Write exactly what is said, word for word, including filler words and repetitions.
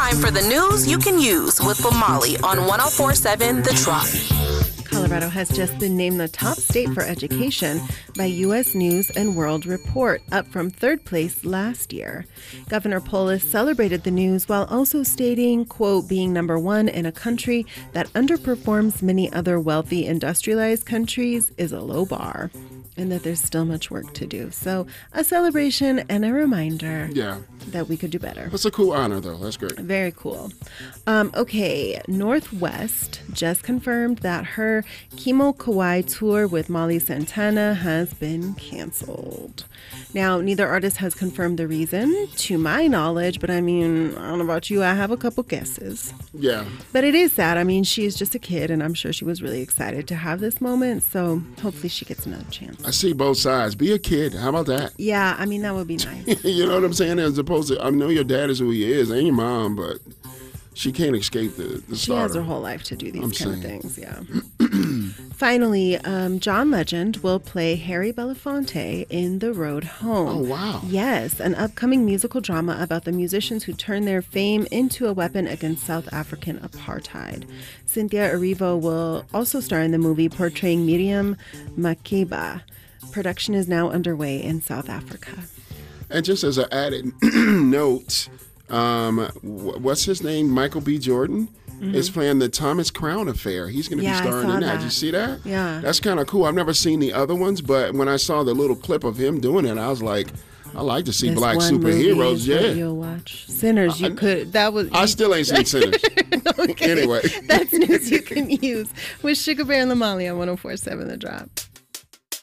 Time for the news you can use with Lamali on one oh four point seven The Drop. Colorado has just been named the top state for education by U S News and World Report, up from third place last year. Governor Polis celebrated the news while also stating, quote, being number one in a country that underperforms many other wealthy industrialized countries is a low bar, and that there's still much work to do. So a celebration and a reminder yeah. that we could do better. That's a cool honor, though. That's great. Very cool. Um, okay, Northwest just confirmed that her Chemo Kauai tour with Molly Santana has been canceled. Now, neither artist has confirmed the reason, to my knowledge, but I mean, I don't know about you, I have a couple guesses. Yeah. But it is sad. I mean, she's just a kid, and I'm sure she was really excited to have this moment, so hopefully she gets another chance. I see both sides. Be a kid. How about that? Yeah, I mean, that would be nice. You know what I'm saying? As opposed to, I know your dad is who he is, and your mom, but she can't escape the, the She starter. has her whole life to do these I'm kind saying. of things, yeah. Finally, um, John Legend will play Harry Belafonte in The Road Home. Oh, wow. Yes, an upcoming musical drama about the musicians who turned their fame into a weapon against South African apartheid. Cynthia Erivo will also star in the movie, portraying Miriam Makeba. Production is now underway in South Africa. And just as an added note, um, what's his name? Michael B. Jordan mm-hmm. is playing the Thomas Crown Affair. He's going to yeah, be starring I saw in that. that. Did you see that? Yeah. That's kind of cool. I've never seen the other ones, but when I saw the little clip of him doing it, I was like, I like to see this black one superheroes. movie is what Yeah. you'll watch. Sinners, you I, could. That was. I still ain't seen Sinners. Okay. Anyway. That's news you can use with Sugar Bear and Lamali on one oh four point seven The Drop.